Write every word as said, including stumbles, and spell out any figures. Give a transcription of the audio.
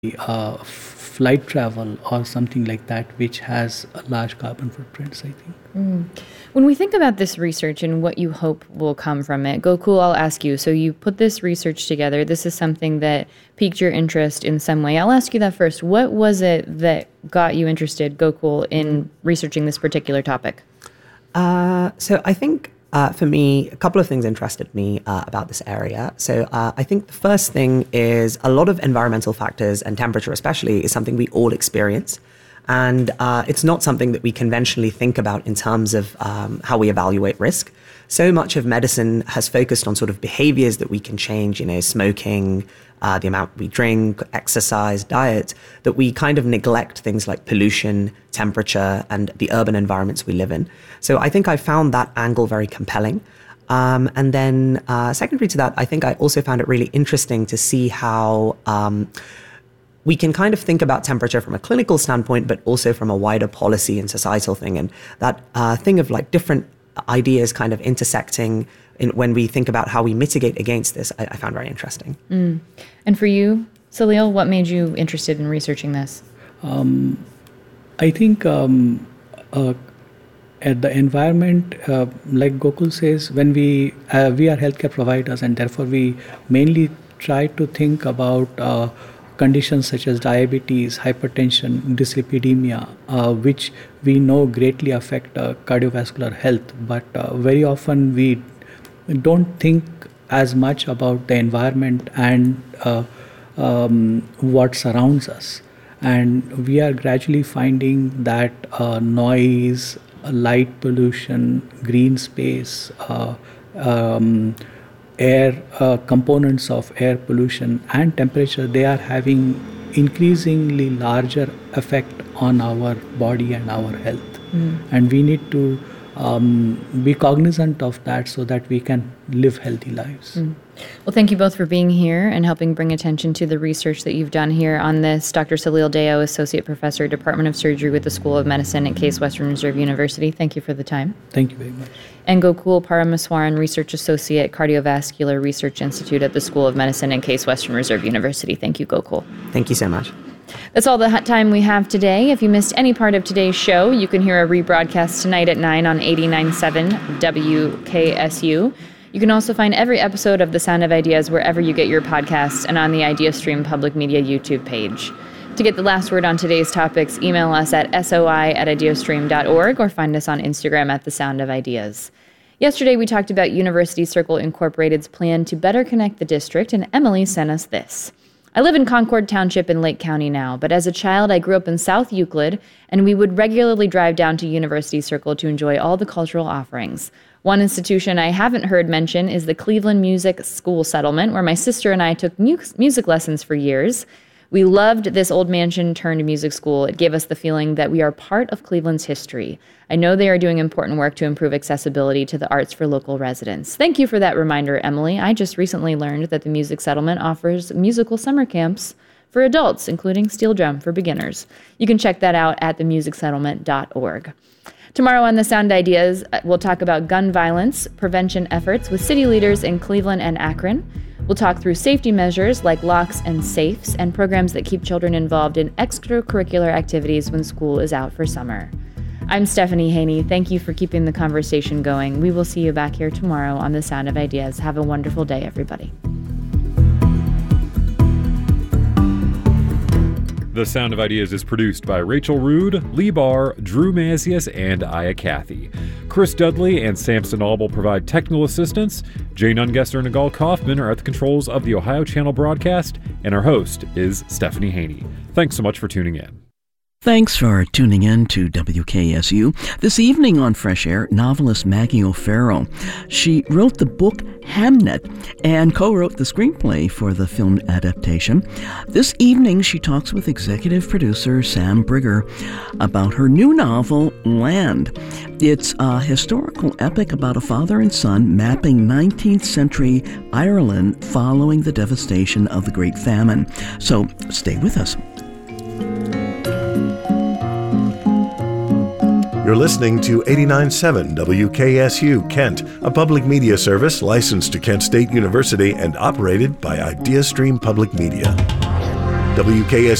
uh, flight travel or something like that, which has a large carbon footprints, I think. Mm. When we think about this research and what you hope will come from it, Gokul, I'll ask you. So you put this research together. This is something that piqued your interest in some way. I'll ask you that first. What was it that got you interested, Gokul, in researching this particular topic? Uh, so I think uh, for me, a couple of things interested me uh, about this area. So uh, I think the first thing is a lot of environmental factors, and temperature especially, is something we all experience. And uh, it's not something that we conventionally think about in terms of um, how we evaluate risk. So much of medicine has focused on sort of behaviors that we can change, you know, smoking, uh, the amount we drink, exercise, diet, that we kind of neglect things like pollution, temperature, and the urban environments we live in. So I think I found that angle very compelling. Um, and then uh, secondary to that, I think I also found it really interesting to see how um, we can kind of think about temperature from a clinical standpoint, but also from a wider policy and societal thing. And that uh, thing of like different ideas kind of intersecting in, when we think about how we mitigate against this, I, I found very interesting. Mm. And for you, Salil, what made you interested in researching this? Um, I think um, uh, at the environment, uh, like Gokul says, when we uh, we are healthcare providers, and therefore we mainly try to think about uh, conditions such as diabetes, hypertension, dyslipidemia, uh, which we know greatly affect uh, cardiovascular health, but uh, very often we don't think as much about the environment and uh, um, what surrounds us. And we are gradually finding that uh, noise, light pollution, green space, uh, um, air uh, components of air pollution and temperature, they are having increasingly larger effect on our body and our health. Mm. And we need to um, be cognizant of that so that we can live healthy lives. Mm. Well, thank you both for being here and helping bring attention to the research that you've done here on this. Doctor Salil Deo, Associate Professor, Department of Surgery with the School of Medicine at Case Western Reserve University. Thank you for the time. Thank you very much. And Gokul Parameswaran, Research Associate, Cardiovascular Research Institute at the School of Medicine at Case Western Reserve University. Thank you, Gokul. Thank you so much. That's all the time we have today. If you missed any part of today's show, you can hear a rebroadcast tonight at nine on eighty-nine point seven W K S U. You can also find every episode of The Sound of Ideas wherever you get your podcasts and on the IdeaStream Public Media YouTube page. To get the last word on today's topics, email us at soi at ideastream dot org or find us on Instagram at The Sound of Ideas. Yesterday, we talked about University Circle Incorporated's plan to better connect the district, and Emily sent us this. I live in Concord Township in Lake County now, but as a child, I grew up in South Euclid, and we would regularly drive down to University Circle to enjoy all the cultural offerings. One institution I haven't heard mention is the Cleveland Music School Settlement, where my sister and I took mu- music lessons for years. We loved this old mansion turned music school. It gave us the feeling that we are part of Cleveland's history. I know they are doing important work to improve accessibility to the arts for local residents. Thank you for that reminder, Emily. I just recently learned that the Music Settlement offers musical summer camps for adults, including steel drum for beginners. You can check that out at the music settlement dot org. Tomorrow on The Sound Ideas, we'll talk about gun violence prevention efforts with city leaders in Cleveland and Akron. We'll talk through safety measures like locks and safes and programs that keep children involved in extracurricular activities when school is out for summer. I'm Stephanie Haney. Thank you for keeping the conversation going. We will see you back here tomorrow on The Sound of Ideas. Have a wonderful day, everybody. The Sound of Ideas is produced by Rachel Rood, Lee Barr, Drew Mazius, and Aya Cathy. Chris Dudley and Samson Auble provide technical assistance. Jane Ungester and Nagal Kaufman are at the controls of the Ohio Channel broadcast, and our host is Stephanie Haney. Thanks so much for tuning in. Thanks for tuning in to W K S U. This evening on Fresh Air, novelist Maggie O'Farrell. She wrote the book Hamnet and co-wrote the screenplay for the film adaptation. This evening, she talks with executive producer Sam Brigger about her new novel, Land. It's a historical epic about a father and son mapping nineteenth century Ireland following the devastation of the Great Famine. So stay with us. You're listening to eighty-nine point seven W K S U Kent, a public media service licensed to Kent State University and operated by IdeaStream Public Media. W K S